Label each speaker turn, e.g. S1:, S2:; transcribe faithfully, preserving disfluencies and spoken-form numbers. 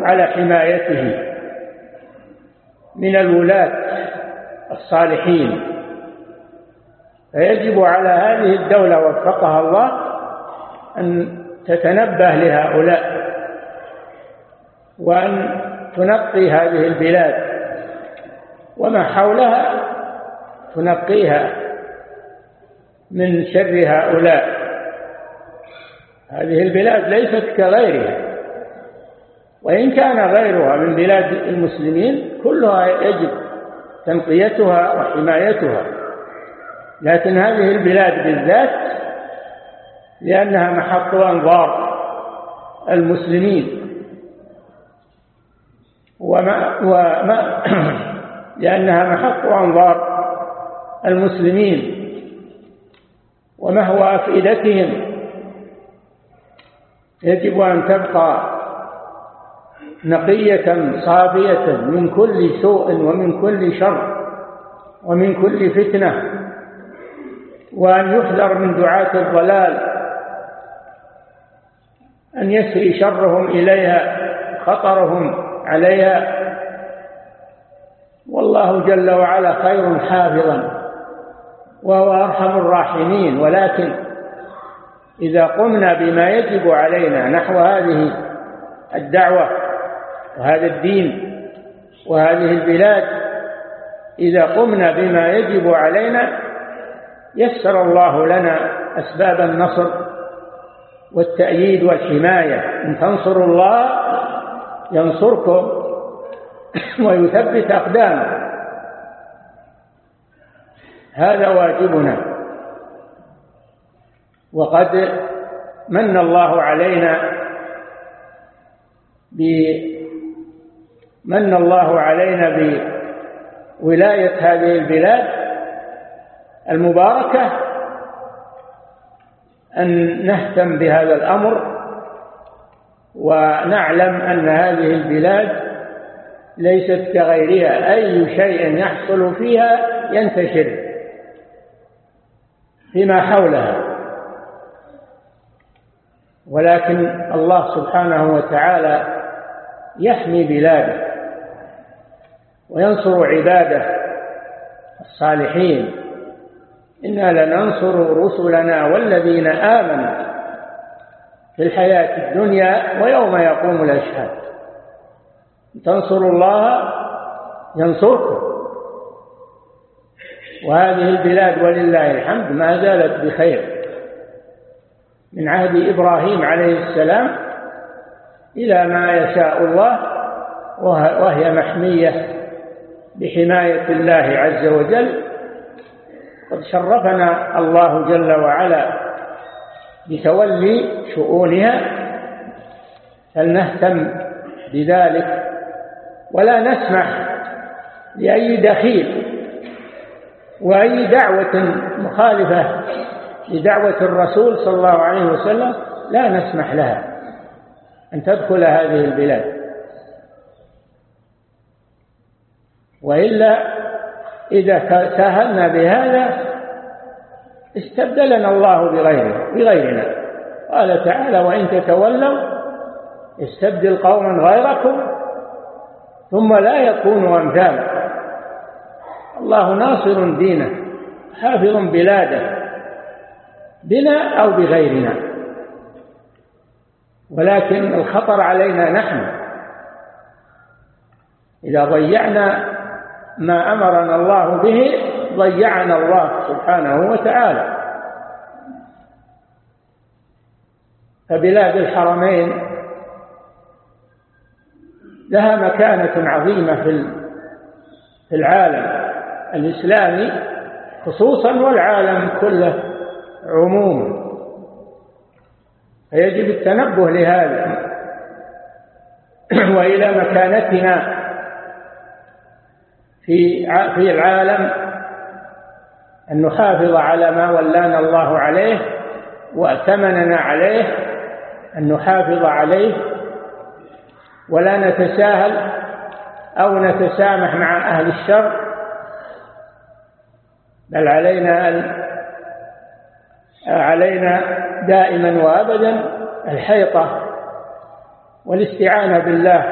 S1: على حمايته من الولاة الصالحين. فيجب على هذه الدولة وفقها الله أن تتنبه لهؤلاء وأن تنقي هذه البلاد وما حولها، تنقيها من شر هؤلاء. هذه البلاد ليست كغيرها، وإن كان غيرها من بلاد المسلمين كلها يجب تنقيتها وحمايتها، لكن هذه البلاد بالذات لأنها محط أنظار المسلمين، وما وما لأنها محط أنظار المسلمين ومهوى أفئدتهم، يجب أن تبقى نقية صافية من كل سوء ومن كل شر ومن كل فتنة، وأن يحذر من دعاة الضلال أن يسري شرهم إليها خطرهم عليها. والله جل وعلا خير حافظا وهو أرحم الراحمين. ولكن إذا قمنا بما يجب علينا نحو هذه الدعوة وهذا الدين وهذه البلاد، إذا قمنا بما يجب علينا يسر الله لنا أسباب النصر والتأييد والحماية. إن تنصروا الله ينصركم ويثبت أقدامكم. هذا واجبنا. وقد من الله علينا من الله علينا بولاية هذه البلاد المباركة أن نهتم بهذا الأمر ونعلم أن هذه البلاد ليست كغيرها، أي شيء يحصل فيها ينتشر فيما حولها، ولكن الله سبحانه وتعالى يحمي بلاده وينصر عباده الصالحين. إنا لننصر رسلنا والذين آمنوا في الحياة الدنيا ويوم يقوم الأشهاد. تنصروا الله ينصركم. وهذه البلاد ولله الحمد ما زالت بخير من عهد إبراهيم عليه السلام إلى ما يشاء الله، وهي محمية بحماية الله عز وجل. قد شرفنا الله جل وعلا بتولي شؤونها، فلنهتم بذلك ولا نسمح لأي دخيل وأي دعوة مخالفة لدعوة الرسول صلى الله عليه وسلم لا نسمح لها أن تدخل هذه البلاد. وإلا إذا ساهلنا بهذا استبدلنا الله بغيره بغيرنا. قال تعالى: وإن تتولوا استبدل قوما غيركم ثم لا يكونوا أمثالكم. الله ناصر دينه حافظ بلاده بنا أو بغيرنا، ولكن الخطر علينا نحن إذا ضيعنا ما أمرنا الله به ضيعنا الله سبحانه وتعالى. فبلاد الحرمين لها مكانة عظيمة في العالم الإسلامي خصوصا والعالم كله عموما، فيجب التنبه لهذا وإلى مكانتنا في في العالم، أن نحافظ على ما ولانا الله عليه وأتمننا عليه، أن نحافظ عليه ولا نتساهل أو نتسامح مع أهل الشر، بل علينا أن علينا دائما وأبدا الحيطة والاستعانة بالله